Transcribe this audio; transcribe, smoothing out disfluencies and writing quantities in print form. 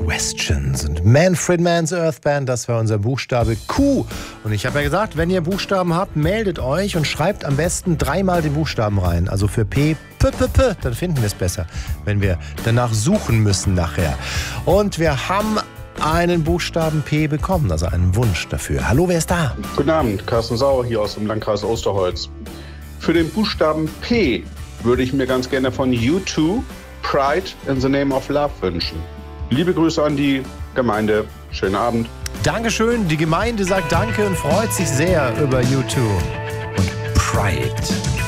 Questions und Manfred Mann's Earth Band, das war unser Buchstabe Q. Und ich habe ja gesagt, wenn ihr Buchstaben habt, meldet euch und schreibt am besten 3-mal den Buchstaben rein. Also für P, dann finden wir es besser, wenn wir danach suchen müssen nachher. Und wir haben einen Buchstaben P bekommen, also einen Wunsch dafür. Hallo, wer ist da? Guten Abend, Carsten Sauer hier aus dem Landkreis Osterholz. Für den Buchstaben P würde ich mir ganz gerne von U2 Pride in the Name of Love wünschen. Liebe Grüße an die Gemeinde. Schönen Abend. Dankeschön. Die Gemeinde sagt Danke und freut sich sehr über U2 und Pride.